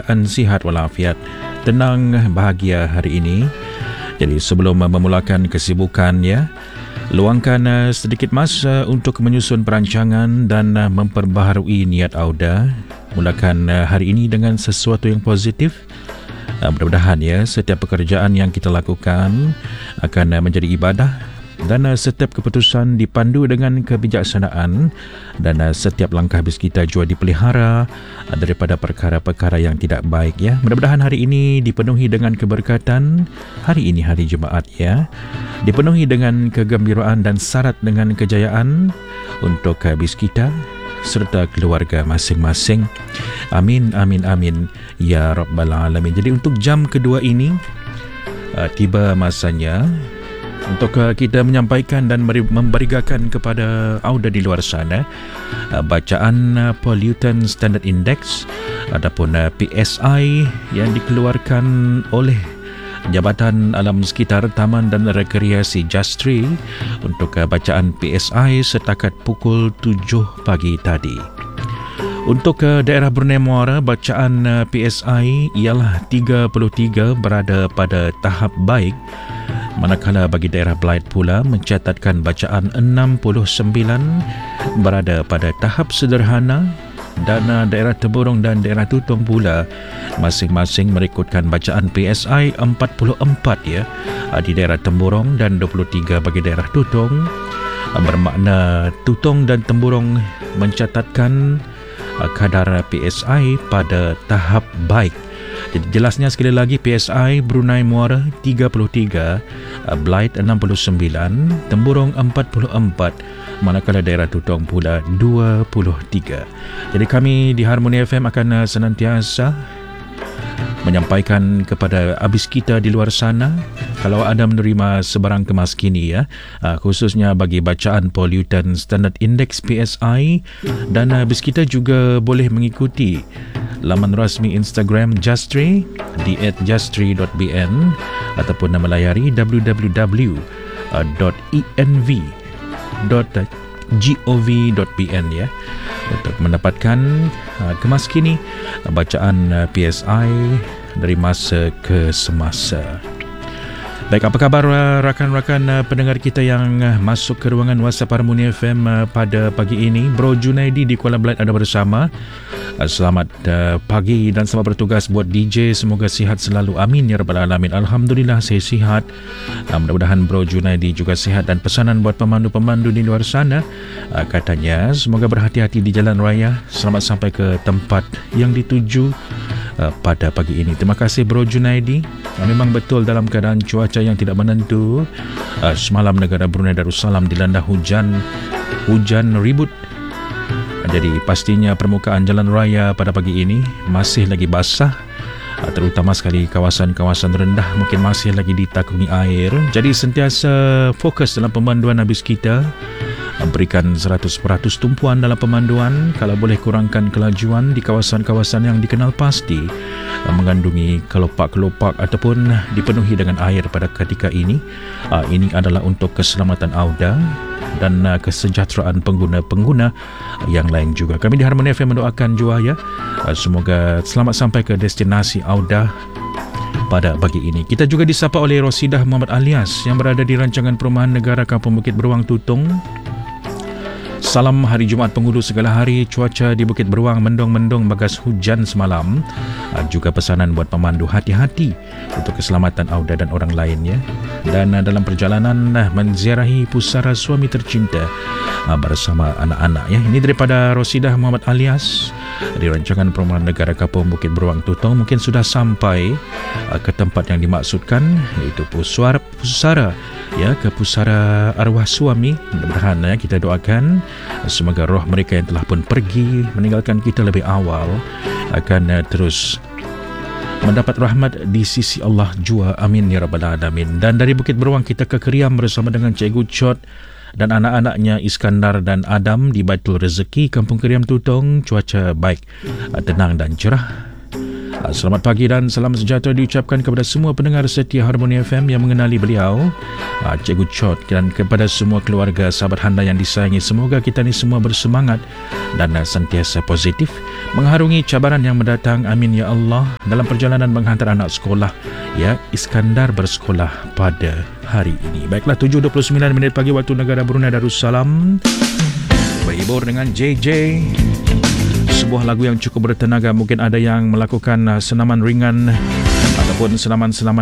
keadaan sihat walafiat, tenang, bahagia hari ini. Jadi sebelum memulakan kesibukan ya, luangkan sedikit masa untuk menyusun perancangan dan memperbaharui niat Auda. Mulakan hari ini dengan sesuatu yang positif. Mudah-mudahan ya, setiap pekerjaan yang kita lakukan akan menjadi ibadah dan setiap keputusan dipandu dengan kebijaksanaan dan setiap langkah bis kita juga dipelihara daripada perkara-perkara yang tidak baik ya. Mudah-mudahan hari ini dipenuhi dengan keberkatan. Hari ini hari Jumaat ya, dipenuhi dengan kegembiraan dan syarat dengan kejayaan untuk bis kita serta keluarga masing-masing. Amin, amin, amin ya Rabbal Alamin. Jadi untuk jam kedua ini tiba masanya untuk kita menyampaikan dan memberikan kepada Auda di luar sana bacaan Pollutant Standard Index ataupun PSI yang dikeluarkan oleh Jabatan Alam Sekitar, Taman dan Rekreasi Justri untuk bacaan PSI setakat pukul 7 pagi tadi. Untuk daerah Brunei Muara, bacaan PSI ialah 33 berada pada tahap baik, manakala bagi daerah Belait pula mencatatkan bacaan 69 berada pada tahap sederhana, dan daerah Temburong dan daerah Tutong pula masing-masing merekodkan bacaan PSI 44 ya di daerah Temburong dan 23 bagi daerah Tutong. Bermakna Tutong dan Temburong mencatatkan kadar PSI pada tahap baik. Jadi jelasnya sekali lagi, PSI Brunei Muara 33, Belait 69, Temburong 44, manakala daerah Tutong pula 23. Jadi kami di Harmony FM akan senantiasa menyampaikan kepada abis kita di luar sana kalau ada menerima sebarang kemas kini ya, khususnya bagi bacaan Pollutant Standard Index PSI, dan abis kita juga boleh mengikuti laman rasmi Instagram Justri di @justri.bn ataupun melayari www.env.gov.bn ya untuk mendapatkan kemas kini bacaan PSI dari masa ke semasa. Baik, apa khabar rakan-rakan pendengar kita yang masuk ke ruangan WhatsApp Harmony FM pada pagi ini? Bro Junaidi di Kuala Belait ada bersama. Selamat pagi dan selamat bertugas buat DJ. Semoga sihat selalu. Amin ya Rabbal Alamin. Alhamdulillah saya sihat. Mudah-mudahan Bro Junaidi juga sihat. Dan pesanan buat pemandu-pemandu di luar sana, katanya semoga berhati-hati di jalan raya. Selamat sampai ke tempat yang dituju pada pagi ini. Terima kasih Bro Junaidi. Memang betul dalam keadaan cuaca yang tidak menentu. Semalam negara Brunei Darussalam dilanda hujan ribut. Jadi pastinya permukaan jalan raya pada pagi ini masih lagi basah, terutama sekali kawasan-kawasan rendah mungkin masih lagi ditakungi air. Jadi sentiasa fokus dalam pemanduan habis kita, berikan 100% tumpuan dalam pemanduan. Kalau boleh kurangkan kelajuan di kawasan-kawasan yang dikenal pasti mengandungi kelopak-kelopak ataupun dipenuhi dengan air pada ketika ini. Ini adalah untuk keselamatan Auda dan kesejahteraan pengguna-pengguna yang lain juga. Kami di Harmony FM mendoakan juga ya, semoga selamat sampai ke destinasi Auda pada pagi ini. Kita juga disapa oleh Rosidah Muhammad Alias yang berada di Rancangan Perumahan Negara Kampung Bukit Beruang Tutong. Salam hari Jumaat penghulu segala hari. Cuaca di Bukit Beruang mendung-mendung bagas hujan semalam. Juga pesanan buat pemandu, hati-hati untuk keselamatan Auda dan orang lainnya. Dan dalam perjalanan menziarahi pusara suami tercinta bersama anak-anak ya. Ini daripada Rosidah Muhammad Alias di Rancangan Perumahan Negara Kampung Bukit Beruang Tutong. Mungkin sudah sampai ke tempat yang dimaksudkan, iaitu pusara ya, ke pusara arwah suami. Mudah-mudahan ya, kita doakan semoga roh mereka yang telah pun pergi meninggalkan kita lebih awal akan terus mendapat rahmat di sisi Allah jua. Amin ya Rabbal Alamin. Dan dari Bukit Beruang kita ke Keriam bersama dengan Cikgu Chot dan anak-anaknya Iskandar dan Adam di Baitul Rezeki Kampung Keriam Tutong. Cuaca baik, tenang dan cerah. Selamat pagi dan salam sejahtera diucapkan kepada semua pendengar setia Harmony FM yang mengenali beliau, Cikgu Chot, dan kepada semua keluarga sahabat Handa yang disayangi. Semoga kita ni semua bersemangat dan sentiasa positif mengharungi cabaran yang mendatang. Amin ya Allah. Dalam perjalanan menghantar anak sekolah, ya, Iskandar bersekolah pada hari ini. Baiklah, 7:29 pagi waktu negara Brunei Darussalam. Berhibur dengan JJ, sebuah lagu yang cukup bertenaga. Mungkin ada yang melakukan senaman ringan ataupun senaman-senaman